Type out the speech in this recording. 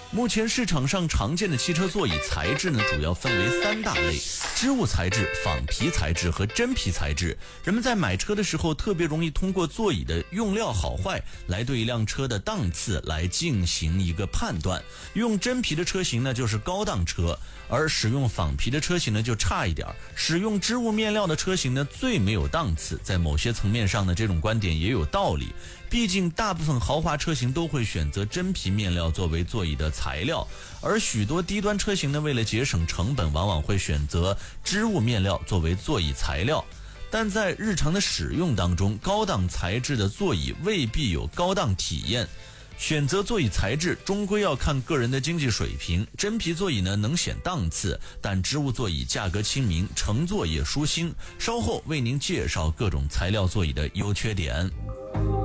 目前市场上常见的汽车座椅材质呢，主要分为3大类：织物材质、仿皮材质和真皮材质。人们在买车的时候，特别容易通过座椅的用料好坏来对一辆车的档次来进行一个判断。用真皮的车型呢，就是高档车，而使用仿皮的车型呢，就差一点。使用织物面料的车型呢，最没有档次。在某些层面上呢，这种观点也有道理。毕竟大部分豪华车型都会选择真皮面料作为座椅的材料，而许多低端车型呢，为了节省成本，往往会选择织物面料作为座椅材料。但在日常的使用当中，高档材质的座椅未必有高档体验。选择座椅材质终归要看个人的经济水平，真皮座椅呢能显档次，但织物座椅价格亲民，乘坐也舒心。稍后为您介绍各种材料座椅的优缺点。